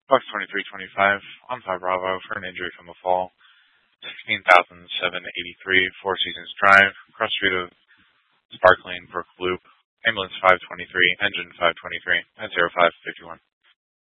Box 2325 on 5 Bravo for an injury from a fall. 16,783 Four Seasons Drive, cross street of Sparkling Brook Loop. Ambulance 523, engine 523 at 0551.